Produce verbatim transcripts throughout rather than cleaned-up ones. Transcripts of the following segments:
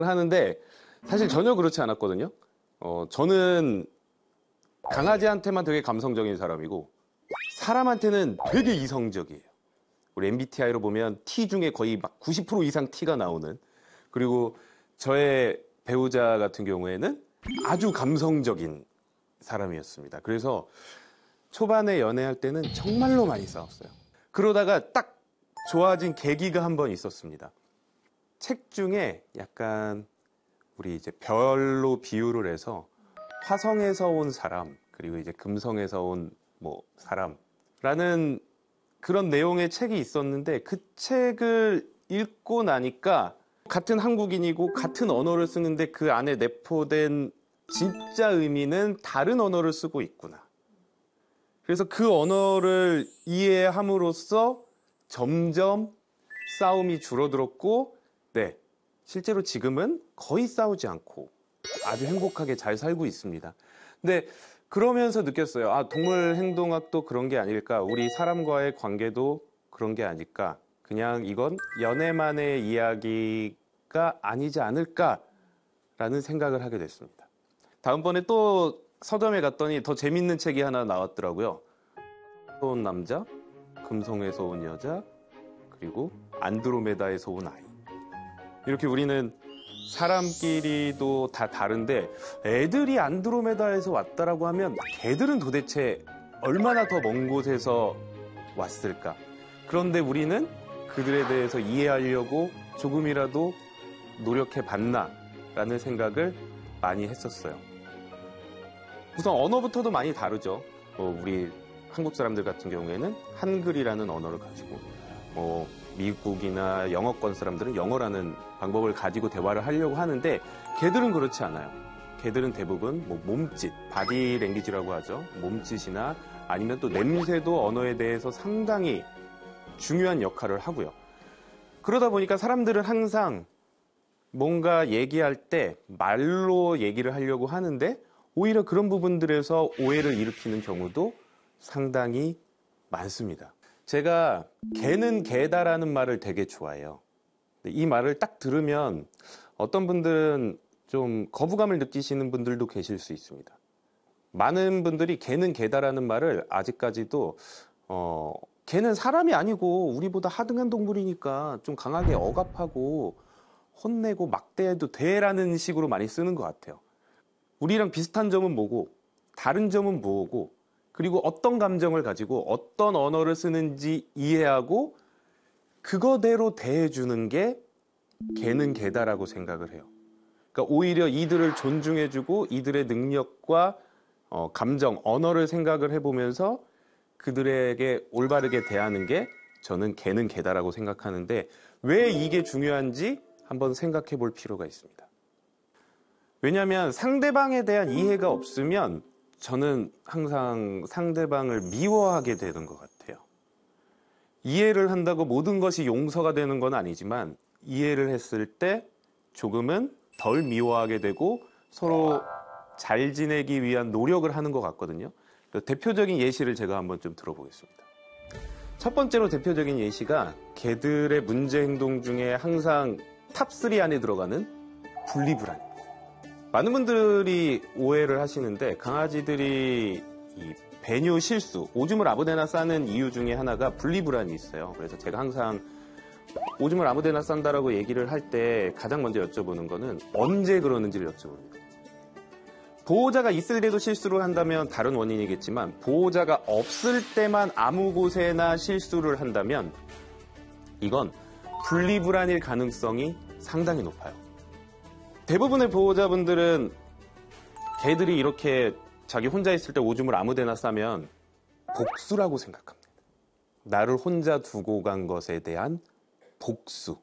하는데 사실 전혀 그렇지 않았거든요. 어, 저는 강아지한테만 되게 감성적인 사람이고 사람한테는 되게 이성적이에요. 우리 엠비티아이로 보면 T 중에 거의 막 구십 퍼센트 이상 T가 나오는, 그리고 저의 배우자 같은 경우에는 아주 감성적인 사람이었습니다. 그래서 초반에 연애할 때는 정말로 많이 싸웠어요. 그러다가 딱 좋아진 계기가 한 번 있었습니다. 책 중에 약간 우리 이제 별로 비유를 해서 화성에서 온 사람, 그리고 이제 금성에서 온 뭐 사람라는 그런 내용의 책이 있었는데, 그 책을 읽고 나니까 같은 한국인이고 같은 언어를 쓰는데 그 안에 내포된 진짜 의미는 다른 언어를 쓰고 있구나. 그래서 그 언어를 이해함으로써 점점 싸움이 줄어들었고, 네, 실제로 지금은 거의 싸우지 않고 아주 행복하게 잘 살고 있습니다. 근데 그러면서 느꼈어요. 아, 동물 행동학도 그런 게 아닐까? 우리 사람과의 관계도 그런 게 아닐까? 그냥 이건 연애만의 이야기가 아니지 않을까라는 생각을 하게 됐습니다. 다음번에 또 서점에 갔더니 더 재밌는 책이 하나 나왔더라고요. 화성에서 온 남자, 금성에서 온 여자, 그리고 안드로메다에서 온 아이. 이렇게 우리는 사람끼리도 다 다른데 애들이 안드로메다에서 왔다라고 하면 걔들은 도대체 얼마나 더 먼 곳에서 왔을까? 그런데 우리는 그들에 대해서 이해하려고 조금이라도 노력해 봤나? 라는 생각을 많이 했었어요. 우선 언어부터도 많이 다르죠. 뭐 우리 한국 사람들 같은 경우에는 한글이라는 언어를 가지고, 뭐 미국이나 영어권 사람들은 영어라는 방법을 가지고 대화를 하려고 하는데 걔들은 그렇지 않아요. 걔들은 대부분 뭐 몸짓, 바디 랭귀지라고 하죠. 몸짓이나 아니면 또 냄새도 언어에 대해서 상당히 중요한 역할을 하고요. 그러다 보니까 사람들은 항상 뭔가 얘기할 때 말로 얘기를 하려고 하는데 오히려 그런 부분들에서 오해를 일으키는 경우도 상당히 많습니다. 제가 개는 개다라는 말을 되게 좋아해요. 이 말을 딱 들으면 어떤 분들은 좀 거부감을 느끼시는 분들도 계실 수 있습니다. 많은 분들이 개는 개다라는 말을 아직까지도 어, 개는 사람이 아니고 우리보다 하등한 동물이니까 좀 강하게 억압하고 혼내고 막대해도 돼라는 식으로 많이 쓰는 것 같아요. 우리랑 비슷한 점은 뭐고 다른 점은 뭐고, 그리고 어떤 감정을 가지고 어떤 언어를 쓰는지 이해하고 그거대로 대해주는 게 개는 개다라고 생각을 해요. 그러니까 오히려 이들을 존중해주고 이들의 능력과 어, 감정, 언어를 생각을 해보면서 그들에게 올바르게 대하는 게 저는 개는 개다라고 생각하는데, 왜 이게 중요한지 한번 생각해 볼 필요가 있습니다. 왜냐하면 상대방에 대한 이해가 없으면 저는 항상 상대방을 미워하게 되는 것 같아요. 이해를 한다고 모든 것이 용서가 되는 건 아니지만 이해를 했을 때 조금은 덜 미워하게 되고 서로 잘 지내기 위한 노력을 하는 것 같거든요. 대표적인 예시를 제가 한번 좀 들어보겠습니다. 첫 번째로 대표적인 예시가 개들의 문제 행동 중에 항상 탑삼 안에 들어가는 분리불안. 많은 분들이 오해를 하시는데 강아지들이 이 배뇨 실수, 오줌을 아무데나 싸는 이유 중에 하나가 분리불안이 있어요. 그래서 제가 항상 오줌을 아무데나 싼다라고 얘기를 할 때 가장 먼저 여쭤보는 거는 언제 그러는지를 여쭤봅니다. 보호자가 있을 때도 실수를 한다면 다른 원인이겠지만 보호자가 없을 때만 아무 곳에나 실수를 한다면 이건 분리불안일 가능성이 상당히 높아요. 대부분의 보호자분들은 개들이 이렇게 자기 혼자 있을 때 오줌을 아무데나 싸면 복수라고 생각합니다. 나를 혼자 두고 간 것에 대한 복수.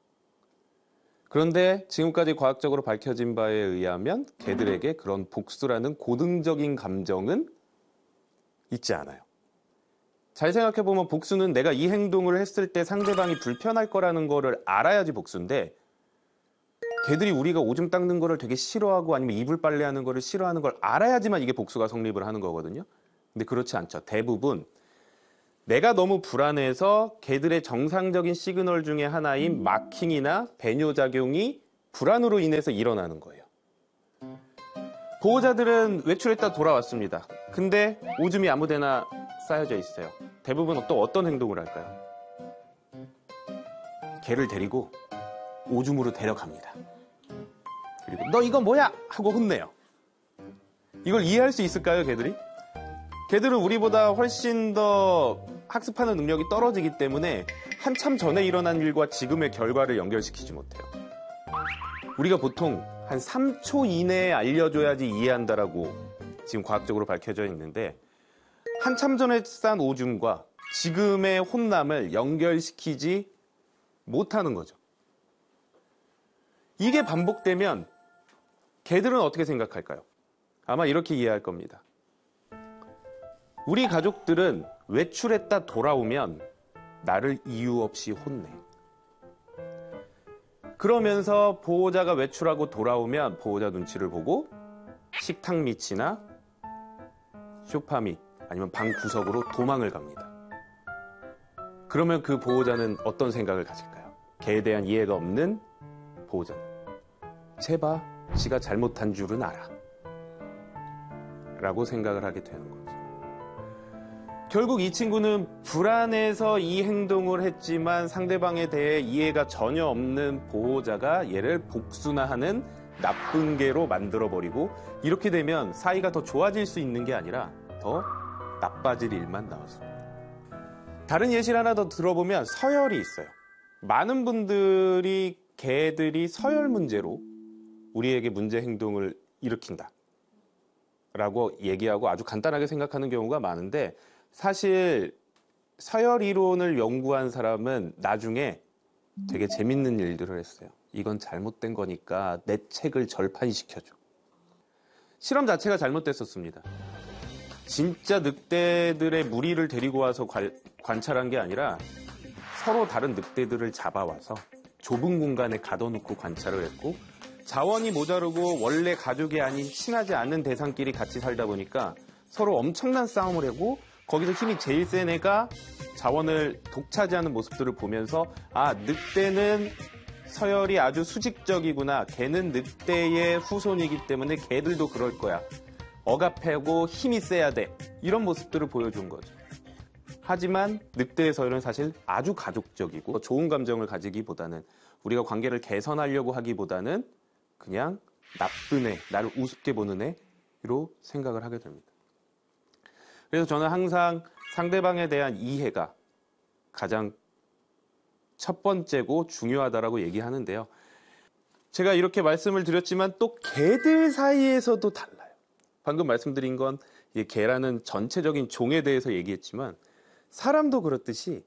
그런데 지금까지 과학적으로 밝혀진 바에 의하면 개들에게 그런 복수라는 고등적인 감정은 있지 않아요. 잘 생각해보면 복수는 내가 이 행동을 했을 때 상대방이 불편할 거라는 거를 알아야지 복수인데, 개들이 우리가 오줌 닦는 거를 되게 싫어하고 아니면 이불 빨래하는 거를 싫어하는 걸 알아야지만 이게 복수가 성립을 하는 거거든요. 근데 그렇지 않죠. 대부분 내가 너무 불안해서 개들의 정상적인 시그널 중에 하나인 마킹이나 배뇨작용이 불안으로 인해서 일어나는 거예요. 보호자들은 외출했다 돌아왔습니다. 근데 오줌이 아무데나 쌓여져 있어요. 대부분 또 어떤 행동을 할까요? 개를 데리고 오줌으로 데려갑니다. 그리고 너 이거 뭐야? 하고 혼내요. 이걸 이해할 수 있을까요, 개들이? 개들은 우리보다 훨씬 더 학습하는 능력이 떨어지기 때문에 한참 전에 일어난 일과 지금의 결과를 연결시키지 못해요. 우리가 보통 한 삼 초 이내에 알려줘야지 이해한다라고 지금 과학적으로 밝혀져 있는데 한참 전에 싼 오줌과 지금의 혼남을 연결시키지 못하는 거죠. 이게 반복되면 개들은 어떻게 생각할까요? 아마 이렇게 이해할 겁니다. 우리 가족들은 외출했다 돌아오면 나를 이유 없이 혼내. 그러면서 보호자가 외출하고 돌아오면 보호자 눈치를 보고 식탁 밑이나 소파 밑 아니면 방 구석으로 도망을 갑니다. 그러면 그 보호자는 어떤 생각을 가질까요? 개에 대한 이해가 없는 보호자는 제발 지가 잘못한 줄은 알아 라고 생각을 하게 되는 거죠. 결국 이 친구는 불안해서 이 행동을 했지만 상대방에 대해 이해가 전혀 없는 보호자가 얘를 복순화하는 나쁜 개로 만들어버리고 이렇게 되면 사이가 더 좋아질 수 있는 게 아니라 더 나빠질 일만 나왔습니다. 다른 예시를 하나 더 들어보면 서열이 있어요. 많은 분들이 개들이 서열 문제로 우리에게 문제 행동을 일으킨다 라고 얘기하고 아주 간단하게 생각하는 경우가 많은데 사실 서열 이론을 연구한 사람은 나중에 되게 재밌는 일들을 했어요. 이건 잘못된 거니까 내 책을 절판시켜줘. 실험 자체가 잘못됐었습니다. 진짜 늑대들의 무리를 데리고 와서 관, 관찰한 게 아니라 서로 다른 늑대들을 잡아와서 좁은 공간에 가둬놓고 관찰을 했고 자원이 모자르고 원래 가족이 아닌 친하지 않는 대상끼리 같이 살다 보니까 서로 엄청난 싸움을 하고 거기서 힘이 제일 센 애가 자원을 독차지하는 모습들을 보면서 아, 늑대는 서열이 아주 수직적이구나. 걔는 늑대의 후손이기 때문에 걔들도 그럴 거야. 억압하고 힘이 세야 돼. 이런 모습들을 보여준 거죠. 하지만 늑대의 서열은 사실 아주 가족적이고 좋은 감정을 가지기보다는 우리가 관계를 개선하려고 하기보다는 그냥 나쁜 애, 나를 우습게 보는 애로 생각을 하게 됩니다. 그래서 저는 항상 상대방에 대한 이해가 가장 첫 번째고 중요하다라고 얘기하는데요. 제가 이렇게 말씀을 드렸지만 또 개들 사이에서도 달라요. 방금 말씀드린 건 개라는 전체적인 종에 대해서 얘기했지만 사람도 그렇듯이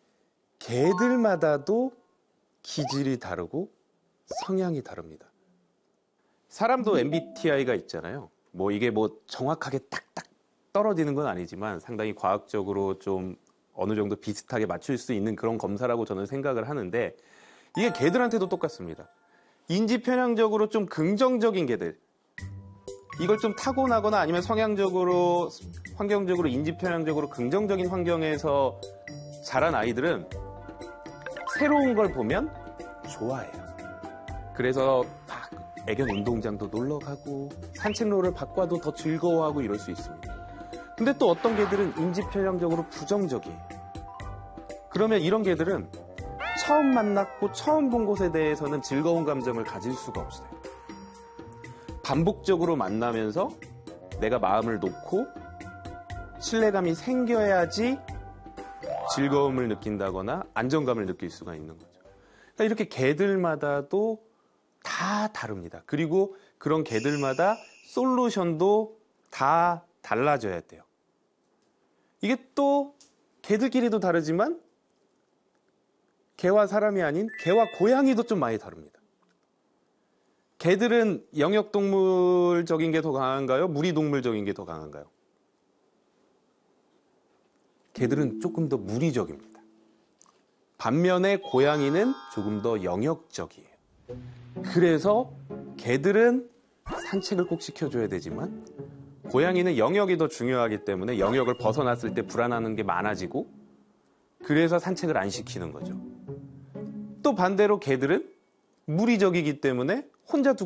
개들마다도 기질이 다르고 성향이 다릅니다. 사람도 엠비티아이가 있잖아요. 뭐 이게 뭐 정확하게 딱딱 떨어지는 건 아니지만 상당히 과학적으로 좀 어느 정도 비슷하게 맞출 수 있는 그런 검사라고 저는 생각을 하는데 이게 개들한테도 똑같습니다. 인지 편향적으로 좀 긍정적인 개들, 이걸 좀 타고나거나 아니면 성향적으로, 환경적으로, 인지 편향적으로 긍정적인 환경에서 자란 아이들은 새로운 걸 보면 좋아해요. 그래서 막 애견 운동장도 놀러 가고 산책로를 바꿔도 더 즐거워하고 이럴 수 있습니다. 근데 또 어떤 개들은 인지 편향적으로 부정적이에요. 그러면 이런 개들은 처음 만났고 처음 본 곳에 대해서는 즐거운 감정을 가질 수가 없어요. 반복적으로 만나면서 내가 마음을 놓고 신뢰감이 생겨야지 즐거움을 느낀다거나 안정감을 느낄 수가 있는 거죠. 그러니까 이렇게 개들마다도 다 다릅니다. 그리고 그런 개들마다 솔루션도 다 달라져야 돼요. 이게 또 개들끼리도 다르지만 개와 사람이 아닌 개와 고양이도 좀 많이 다릅니다. 개들은 영역동물적인 게 더 강한가요? 무리동물적인 게 더 강한가요? 개들은 조금 더 무리적입니다. 반면에 고양이는 조금 더 영역적이에요. 그래서 개들은 산책을 꼭 시켜줘야 되지만 고양이는 영역이 더 중요하기 때문에 영역을 벗어났을 때 불안하는 게 많아지고 그래서 산책을 안 시키는 거죠. 또 반대로 개들은 무리적이기 때문에 혼자 두고